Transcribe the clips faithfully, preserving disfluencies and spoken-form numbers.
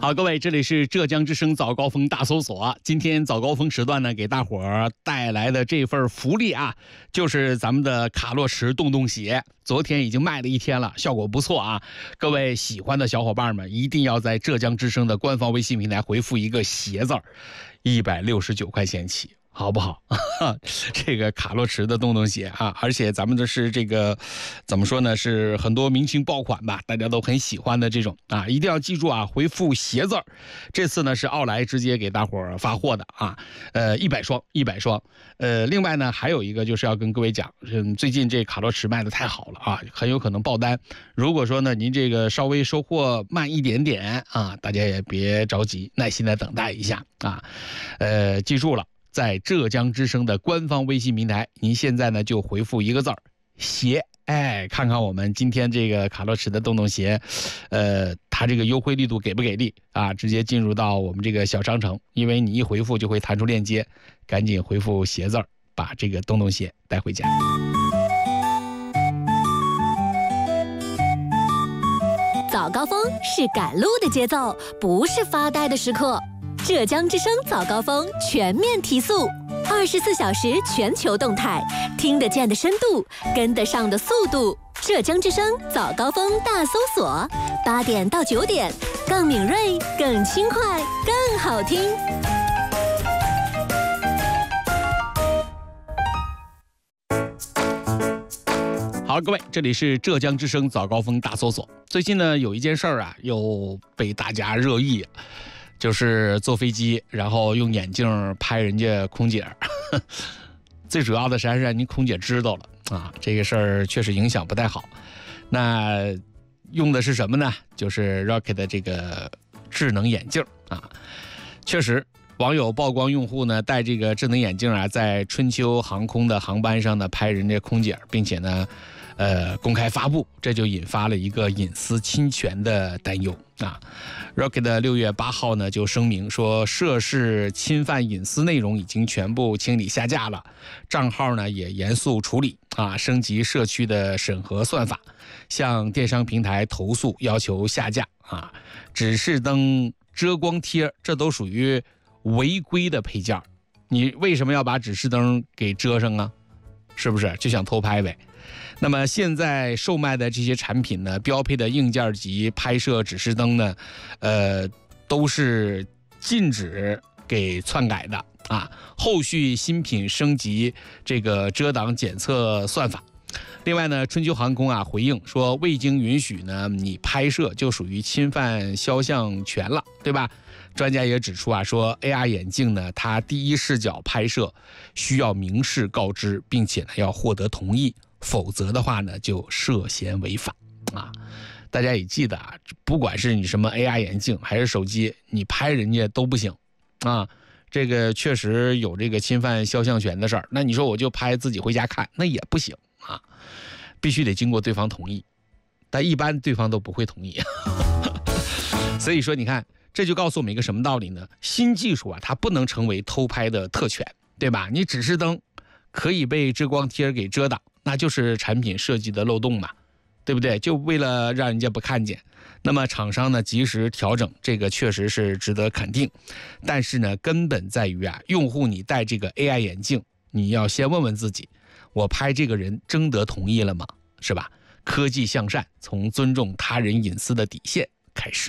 好，各位，这里是浙江之声早高峰大搜索。今天早高峰时段呢，给大伙儿带来的这份福利啊，就是咱们的卡洛驰洞洞鞋。昨天已经卖了一天了，效果不错啊。各位喜欢的小伙伴们，一定要在浙江之声的官方微信平台回复一个“鞋”字儿，一百六十九块钱起。好不好？这个卡洛驰的洞洞鞋啊，而且咱们这是这个怎么说呢？是很多明星爆款吧，大家都很喜欢的这种啊，一定要记住啊，回复“鞋”字儿。这次呢是奥莱直接给大伙儿发货的啊，呃，一百双，一百双。呃，另外呢还有一个就是要跟各位讲，嗯，最近这卡洛驰卖的太好了啊，很有可能爆单。如果说呢您这个稍微收货慢一点点啊，大家也别着急，耐心的等待一下啊。呃，记住了。在浙江之声的官方微信平台，您现在呢就回复一个字儿“鞋”，哎，看看我们今天这个卡洛驰的洞洞鞋，呃，它这个优惠力度给不给力啊？直接进入到我们这个小商城，因为你一回复就会弹出链接，赶紧回复“鞋”字儿，把这个洞洞鞋带回家。 早高峰是赶路的节奏，不是发呆的时刻。浙江之声早高峰全面提速，二十四小时全球动态，听得见的深度，跟得上的速度。浙江之声早高峰大搜索，八点到九点，更敏锐、更轻快、更好听。 好，各位，这里是浙江之声早高峰大搜索。最近呢，有一件事儿啊，又被大家热议。就是坐飞机，然后用眼镜拍人家空姐最主要的是还是让您空姐知道了啊，这个事儿确实影响不太好。那用的是什么呢？就是 Rocket 的这个智能眼镜啊。确实，网友曝光用户呢戴这个智能眼镜啊，在春秋航空的航班上呢拍人家空姐，并且呢，呃，公开发布，这就引发了一个隐私侵权的担忧啊。Rocket 六月八号呢就声明说，涉事侵犯隐私内容已经全部清理下架了，账号呢也严肃处理啊，升级社区的审核算法，向电商平台投诉，要求下架啊。指示灯、遮光贴，这都属于违规的配件，你为什么要把指示灯给遮上啊？是不是就想偷拍呗？那么现在售卖的这些产品呢，标配的硬件级拍摄指示灯呢，呃，都是禁止给篡改的啊。后续新品升级这个遮挡检测算法。另外呢，春秋航空啊回应说，未经允许呢，你拍摄就属于侵犯肖像权了，对吧？专家也指出啊，说 A R 眼镜呢，它第一视角拍摄需要明示告知，并且呢要获得同意。否则的话呢，就涉嫌违法啊！大家也记得啊，不管是你什么 A R 眼镜还是手机，你拍人家都不行啊。这个确实有这个侵犯肖像权的事儿。那你说我就拍自己回家看，那也不行啊，必须得经过对方同意。但一般对方都不会同意。所以说，你看，这就告诉我们一个什么道理呢？新技术啊，它不能成为偷拍的特权，对吧？你指示灯可以被遮光贴给遮挡。那就是产品设计的漏洞嘛，对不对？就为了让人家不看见，那么厂商呢及时调整，这个确实是值得肯定。但是呢，根本在于啊，用户你戴这个 A I 眼镜，你要先问问自己，我拍这个人征得同意了吗？是吧？科技向善，从尊重他人隐私的底线开始。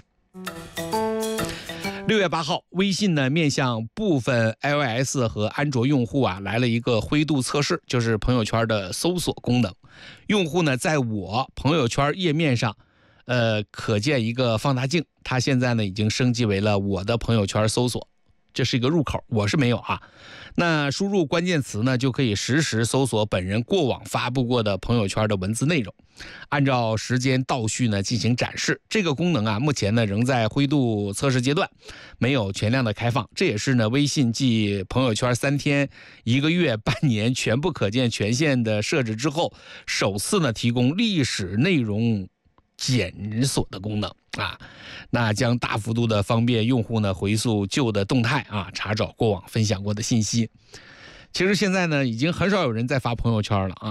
六月八号，微信呢面向部分 iOS 和安卓用户啊来了一个灰度测试，就是朋友圈的搜索功能。用户呢在我朋友圈页面上，呃，可见一个放大镜，它现在呢已经升级为了我的朋友圈搜索，这是一个入口，我是没有啊。那输入关键词呢，就可以实时搜索本人过往发布过的朋友圈的文字内容，按照时间倒序呢进行展示。这个功能啊，目前呢仍在灰度测试阶段，没有全量的开放。这也是呢微信继朋友圈三天、一个月、半年全部可见权限的设置之后，首次呢提供历史内容检索的功能啊，那将大幅度的方便用户呢回溯旧的动态啊，查找过往分享过的信息。其实现在呢，已经很少有人在发朋友圈了啊。